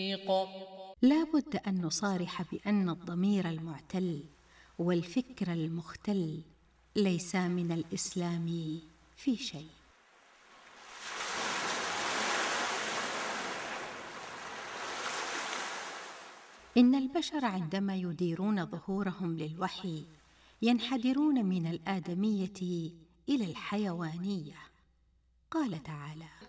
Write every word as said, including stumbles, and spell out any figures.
لا بد أن نصارح بأن الضمير المعتل والفكر المختل ليسا من الإسلام في شيء. إن البشر عندما يديرون ظهورهم للوحي ينحدرون من الآدمية إلى الحيوانية. قال تعالى: